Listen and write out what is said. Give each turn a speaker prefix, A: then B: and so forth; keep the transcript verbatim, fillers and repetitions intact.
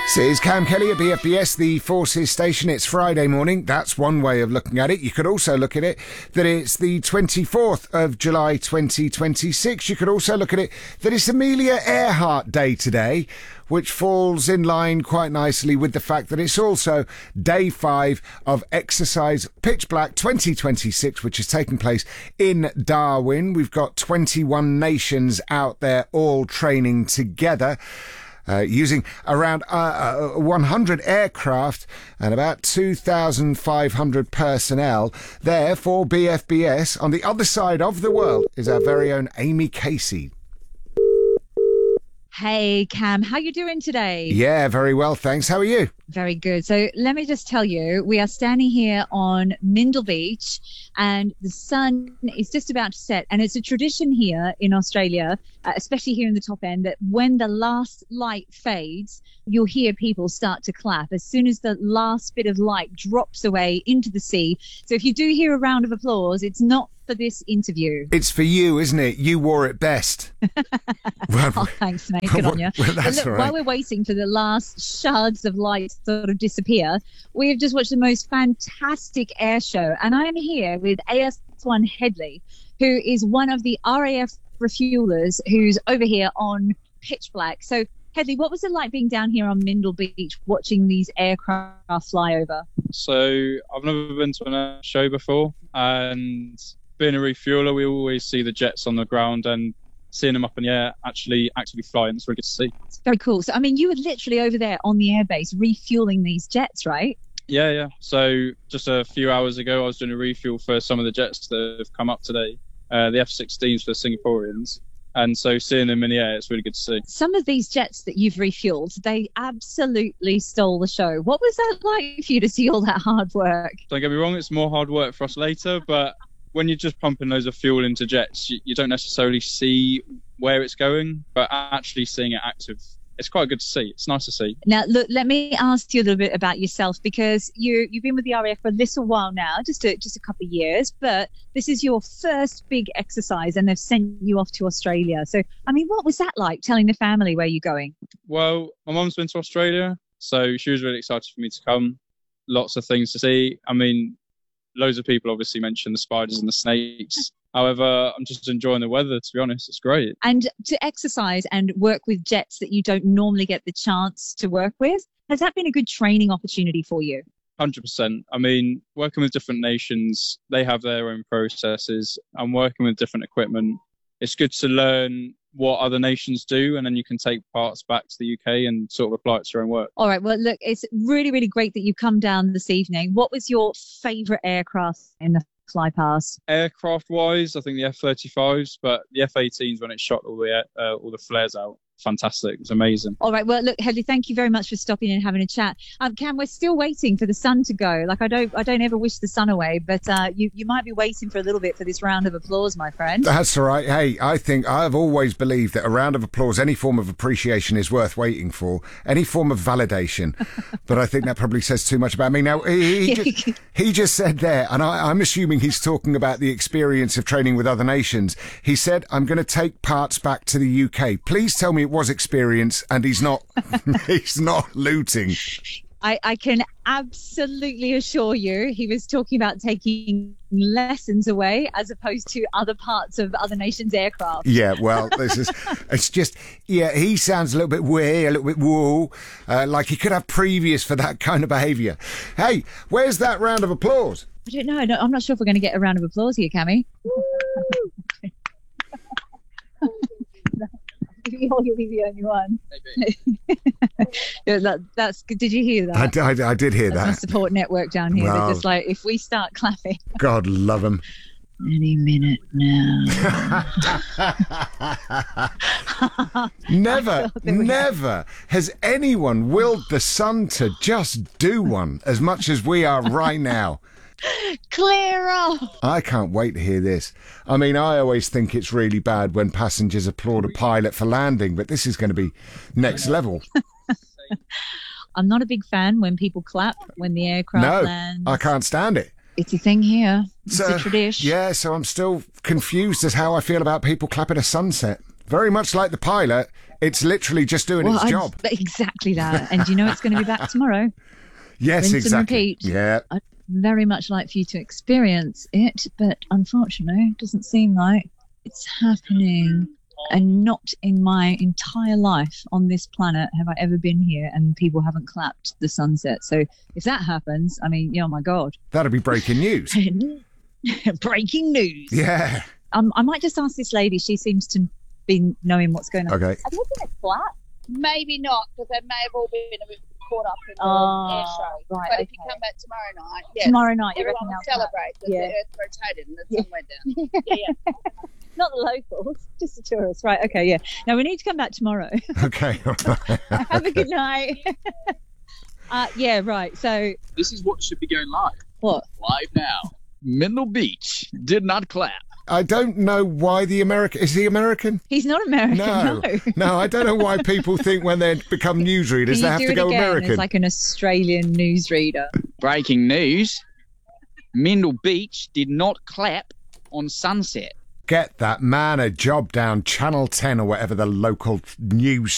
A: This is Cam Kelly at B F B S, the Forces station. It's Friday morning. That's one way of looking at it. You could also look at it that it's the twenty-fourth of July twenty twenty-six. You could also look at it that it's Amelia Earhart Day today, which falls in line quite nicely with the fact that it's also day five of Exercise Pitch Black twenty twenty-six, which is taking place in Darwin. We've got twenty-one nations out there all training together. Uh, using around uh, uh, one hundred aircraft and about two thousand five hundred personnel there for B F B S. On the other side of the world is our very own Amy Casey.
B: Hey, Cam, how you doing today?
A: Yeah, very well, thanks. How are you?
B: Very good. So let me just tell you, we are standing here on Mindle Beach and the sun is just about to set. And it's a tradition here in Australia, uh, especially here in the top end, that when the last light fades, you'll hear people start to clap as soon as the last bit of light drops away into the sea. So if you do hear a round of applause, it's not for this interview.
A: It's for you, isn't it? You wore it best.
B: well, oh, thanks, mate. Good on you.
A: Well, that's
B: look,
A: all right.
B: While we're waiting for the last shards of light to sort of disappear, we have just watched the most fantastic air show. And I am here with A S one Hedley, who is one of the R A F refuelers who's over here on Pitch Black. So, Hedley, what was it like being down here on Mindle Beach watching these aircraft fly over?
C: So I've never been to a air show before, and being a refueler, we always see the jets on the ground, and seeing them up in the air actually actually flying, it's really good to see.
B: It's very cool. So, I mean, you were literally over there on the airbase refueling these jets, right?
C: Yeah, yeah. So just a few hours ago, I was doing a refuel for some of the jets that have come up today, uh, the F sixteens for the Singaporeans. And so seeing them in the air, it's really good to see.
B: Some of these jets that you've refueled, they absolutely stole the show. What was that like for you to see all that hard work?
C: Don't get me wrong, it's more hard work for us later, but when you're just pumping loads of fuel into jets, you, you don't necessarily see where it's going, but actually seeing it active, it's quite good to see. It's nice to see.
B: Now, look, let me ask you a little bit about yourself, because you, you've been with the R A F for a little while now, just a, just a couple of years, but this is your first big exercise and they've sent you off to Australia. So, I mean, what was that like, telling the family where you're going?
C: Well, my mum's been to Australia, so she was really excited for me to come. Lots of things to see. I mean, loads of people obviously mention the spiders and the snakes. However, I'm just enjoying the weather, to be honest. It's great.
B: And to exercise and work with jets that you don't normally get the chance to work with, has that been a good training opportunity for you?
C: one hundred percent. I mean, working with different nations, they have their own processes. And working with different equipment, it's good to learn what other nations do, and then you can take parts back to the U K and sort of apply it to your own work.
B: All right. Well, look, it's really, really great that you come down this evening. What was your favourite aircraft in the fly past?
C: Aircraft wise, I think the F thirty-fives, but the F eighteens, when it shot all the uh, all the flares out, fantastic. It was amazing.
B: All right. Well, look, Hedley, thank you very much for stopping and having a chat. Um, Cam, we're still waiting for the sun to go. Like, I don't, I don't ever wish the sun away, but uh, you, you might be waiting for a little bit for this round of applause, my friend.
A: That's all right. Hey, I think I've always believed that a round of applause, any form of appreciation, is worth waiting for. Any form of validation. But I think that probably says too much about me. Now, he, he, just, he just said there, and I, I'm assuming he's talking about the experience of training with other nations. He said, I'm going to take parts back to the U K. Please tell me it was experience and he's not he's not looting.
B: I, I can absolutely assure you he was talking about taking lessons away as opposed to other parts of other nations' aircraft.
A: Yeah, well, this is, it's just, yeah, he sounds a little bit weird, a little bit woo, uh, like he could have previous for that kind of behaviour. Hey, where's that round of applause?
B: I don't know. I don't, I'm not sure if we're going to get a round of applause here, Cammy. You'll be the only one. that, that's good. Did you hear that?
A: I, I, I did hear
B: that's
A: that.
B: My support network down here.
A: Wow.
B: They're just like, if we start clapping.
A: God love them.
B: Any minute now.
A: Never, never has anyone willed the sun to just do one as much as we are right now.
B: Clear off!
A: I can't wait to hear this. I mean, I always think it's really bad when passengers applaud a pilot for landing, but this is going to be next level.
B: I'm not a big fan when people clap when the aircraft
A: no,
B: lands.
A: I can't stand it.
B: It's a thing here. It's
A: so,
B: a tradition.
A: Yeah, so I'm still confused as how I feel about people clapping a sunset. Very much like the pilot, it's literally just doing
B: Well,
A: its
B: I'd-
A: job.
B: Exactly that. And you know it's going to be back tomorrow.
A: Yes,
B: rinse and
A: exactly.
B: repeat.
A: Yeah.
B: I'd very much like for you to experience it, but unfortunately, it doesn't seem like it's happening. And not in my entire life on this planet have I ever been here and people haven't clapped the sunset. So if that happens, I mean, yeah, oh my God.
A: That'll be breaking news.
B: Breaking news.
A: Yeah.
B: Um, I might just ask this lady. She seems to be knowing what's going on.
A: Okay.
B: Have you been a flat?
D: Maybe not, because they may have all been a bit caught up in the
B: Oh,
D: air show.
B: right,
D: But if you
B: okay.
D: come back tomorrow night, yeah,
B: Tomorrow night, you
D: everyone
B: reckon
D: will
B: they'll clap?
D: celebrate that
B: Yeah.
D: the Earth rotated and the sun went down. Yeah, yeah.
B: Not the locals, just the tourists. Right, okay, yeah. Now, we need to come back tomorrow.
A: Okay.
B: Have a good night. uh, yeah, right. So,
E: This is what should be going live.
B: what?
E: Live now. Mindle Beach did not clap.
A: I don't know why the American... Is he American?
B: He's not American,
A: No.
B: no.
A: No, I don't know why people think when they become newsreaders
B: Can
A: they
B: you
A: have
B: do
A: to
B: it
A: go
B: again
A: American.
B: as like an Australian newsreader?
E: Breaking news. Mindle Beach did not clap on sunset.
A: Get that man a job down Channel ten or whatever the local news